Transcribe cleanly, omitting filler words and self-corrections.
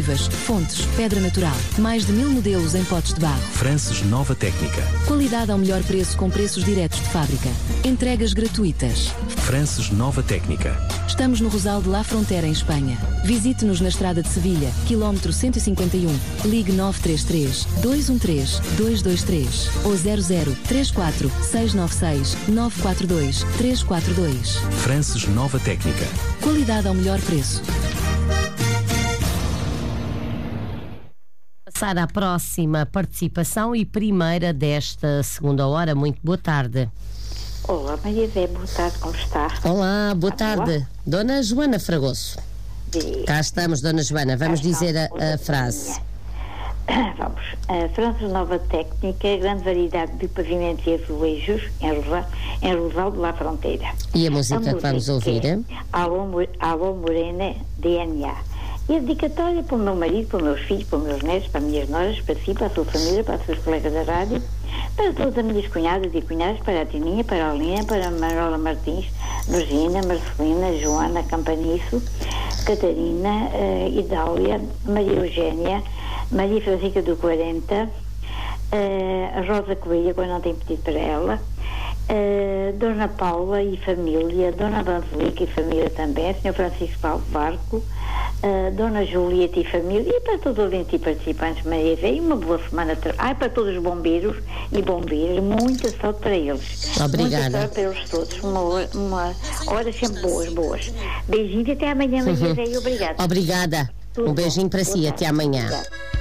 decorativas, fontes, pedra natural. Mais de 1000 modelos em potes de barro. Frances Nova Técnica. Qualidade ao melhor preço com preços diretos de fábrica. Entregas gratuitas. Frances Nova Técnica. Estamos no Rosal de La Frontera, em Espanha. Visite-nos na Estrada de Sevilha, quilómetro 151. Ligue 933 213 223 ou 00 34 696 942 342. Frances Nova Técnica. Qualidade ao melhor preço. Passar à próxima participação e primeira desta segunda hora. Muito boa tarde. Olá, Maria Zé, boa tarde, como está? Olá, boa tarde. Dona Joana Fragoso. Cá estamos, Dona Joana. Vamos dizer a frase. Vamos. Frances Nova Técnica, grande variedade de pavimentos e azulejos em Rosal de La Fronteira. E a música que vamos ouvir? Alô Morena, DNA. E a dedicatória para o meu marido, para os meus filhos, para os meus netos, para as minhas noras, para si, para a sua família, para os seus colegas da rádio, para todas as minhas cunhadas e cunhados, para a Tininha, para a Olinha, para a Marola Martins, Virgínia, Marcelina, Joana Campaniço, Catarina, Idália, Maria Eugénia, Maria Francisca do 40, a Rosa Coelho, quando não tem pedido para ela, Dona Paula e família, Dona Vanzelica e família também, Sr. Francisco Paulo Barco, Dona Julieta e família, e para todos os ouvintes e participantes, Maria Zé, e uma boa semana. Para todos os bombeiros e bombeiras, muita sorte para eles. Obrigada. Muita sorte para eles todos. Uma hora sempre boas. Beijinhos e até amanhã, Maria Zé, e obrigada. Obrigada. Um beijinho para si. Até amanhã. Obrigada.